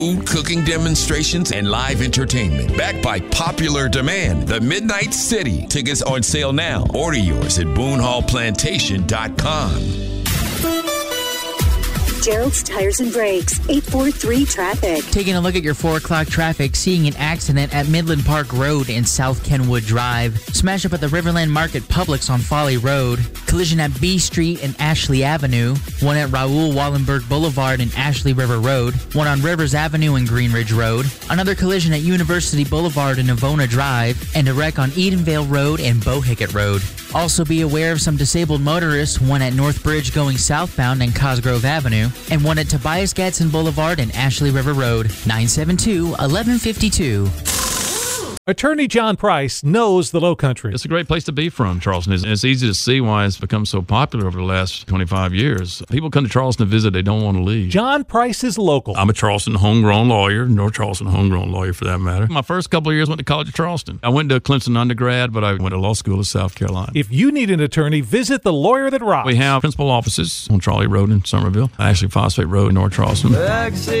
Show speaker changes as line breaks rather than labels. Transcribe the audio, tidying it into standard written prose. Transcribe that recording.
Food cooking demonstrations and live entertainment. Backed by popular demand. The Midnight City. Tickets on sale now. Order yours at BoonehallPlantation.com.
Gerald's Tires and Brakes, 843 traffic.
Taking a look at your 4 o'clock traffic, seeing an accident at Midland Park Road in South Kenwood Drive. Smash up at the Riverland Market Publix on Folly Road. Collision at B Street and Ashley Avenue. One at Raoul Wallenberg Boulevard and Ashley River Road. One on Rivers Avenue and Greenridge Road. Another collision at University Boulevard and Navona Drive. And a wreck on Edenvale Road and Bohicket Road. Also be aware of some disabled motorists, one at North Bridge going southbound and Cosgrove Avenue, and one at Tobias Gadsden Boulevard and Ashley River Road, 972-1152.
Attorney John Price knows the Low Country.
It's a great place to be from, Charleston. It's easy to see why it's become so popular over the last 25 years. People come to Charleston to visit. They don't want to leave.
John Price is local.
I'm a Charleston homegrown lawyer, North Charleston homegrown lawyer for that matter. My first couple of years went to college at Charleston. I went to Clemson undergrad, but I went to law school in South Carolina.
If you need an attorney, visit the Lawyer That Rocks.
We have principal offices on Charlie Road in Summerville, Ashley Phosphate Road in North Charleston.